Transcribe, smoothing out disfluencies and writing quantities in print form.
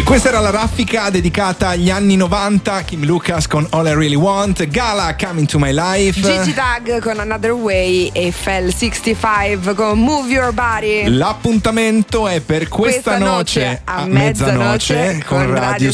Questa era la raffica dedicata agli anni 90. Kim Lucas con All I Really Want, Gala Coming to My Life, Gigi Tag con Another Way e Fell 65 con Move Your Body. L'appuntamento è per questa noce a mezzanoce con Radio